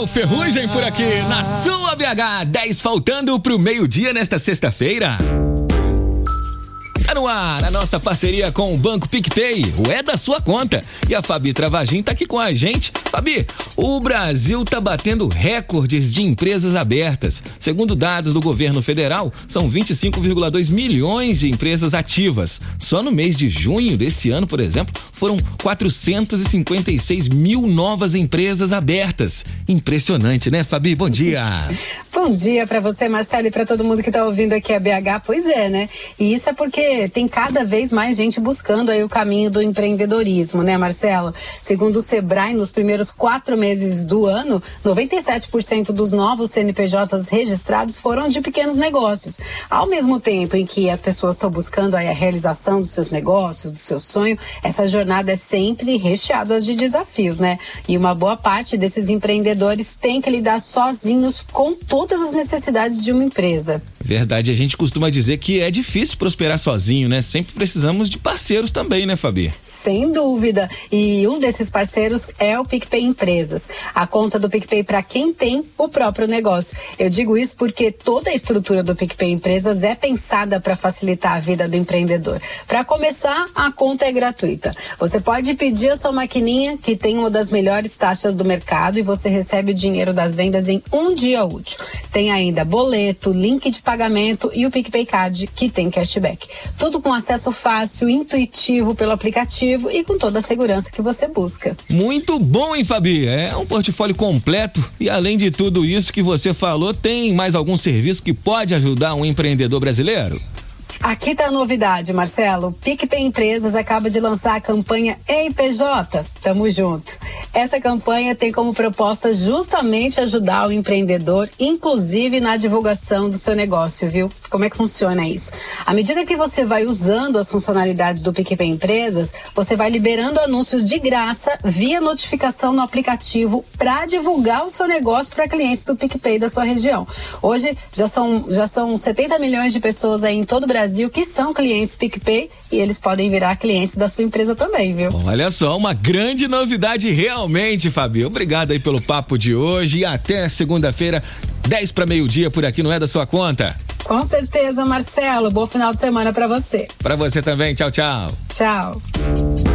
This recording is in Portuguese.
Ferrugem por aqui, na sua BH, 10 faltando pro meio-dia nesta sexta-feira. Tá no ar a nossa parceria com o Banco PicPay, o é da sua conta. E a Fabi Travagin tá aqui com a gente. Fabi, o Brasil tá batendo recordes de empresas abertas. Segundo dados do governo federal, são 25,2 milhões de empresas ativas. Só no mês de junho desse ano, por exemplo, foram 456 mil novas empresas abertas. Impressionante, né, Fabi? Bom dia. Bom dia para você, Marcelo, e para todo mundo que tá ouvindo aqui a BH. Pois é, né? E isso é porque tem cada vez mais gente buscando aí o caminho do empreendedorismo, né, Marcelo? Segundo o Sebrae, nos primeiros 4 meses do ano, 97% dos novos CNPJs registrados foram de pequenos negócios. Ao mesmo tempo em que as pessoas estão buscando aí a realização dos seus negócios, do seu sonho, essa jornada é sempre recheada de desafios, né? E uma boa parte desses empreendedores tem que lidar sozinhos com todas as necessidades de uma empresa. Verdade, a gente costuma dizer que é difícil prosperar sozinho, né? Sempre precisamos de parceiros também, né, Fabi? Sem dúvida. E um desses parceiros é o PicPay Empresas, a conta do PicPay para quem tem o próprio negócio. Eu digo isso porque toda a estrutura do PicPay Empresas é pensada para facilitar a vida do empreendedor. Para começar, a conta é gratuita. Você pode pedir a sua maquininha, que tem uma das melhores taxas do mercado, e você recebe o dinheiro das vendas em um dia útil. Tem ainda boleto, link de pagamento e o PicPay Card, que tem cashback. Tudo com acesso fácil, intuitivo pelo aplicativo e com toda a segurança que você busca. Muito bom, hein, Fabi? É um portfólio completo e, além de tudo isso que você falou, tem mais algum serviço que pode ajudar um empreendedor brasileiro? Aqui tá a novidade, Marcelo. O PicPay Empresas acaba de lançar a campanha Ei PJ, tamo junto. Essa campanha tem como proposta justamente ajudar o empreendedor, inclusive na divulgação do seu negócio, viu? Como é que funciona isso? À medida que você vai usando as funcionalidades do PicPay Empresas, você vai liberando anúncios de graça via notificação no aplicativo para divulgar o seu negócio para clientes do PicPay da sua região. Hoje já são 70 milhões de pessoas aí em todo o Brasil que são clientes PicPay e eles podem virar clientes da sua empresa também, viu? Olha só, uma grande novidade realmente, Fabi. Obrigado aí pelo papo de hoje e até segunda-feira, 10 para meio-dia por aqui, não é da sua conta? Com certeza, Marcelo. Bom final de semana para você. Para você também. Tchau, tchau. Tchau.